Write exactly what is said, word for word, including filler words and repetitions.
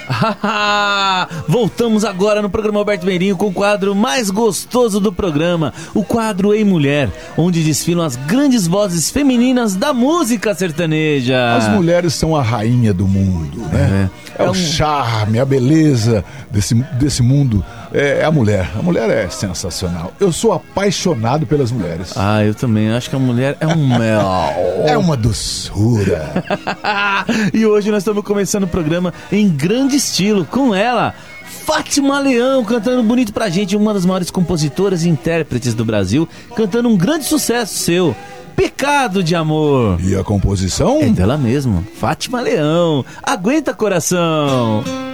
Voltamos agora no programa Alberto Meirinho com o quadro mais gostoso do programa, o quadro Ei Mulher, onde desfilam as grandes vozes femininas da música sertaneja. As mulheres são a rainha do mundo, né? É, é, é o um... charme, a beleza desse, desse mundo. É, é a mulher. A mulher é sensacional. Eu sou apaixonado pelas mulheres. Ah, eu também. Acho que a mulher é um mel. É uma doçura. E hoje nós estamos começando o programa em grande estilo com ela, Fátima Leão, cantando bonito pra gente, uma das maiores compositoras e intérpretes do Brasil, cantando um grande sucesso seu, Pecado de Amor. E a composição? É dela mesmo, Fátima Leão. Aguenta, coração.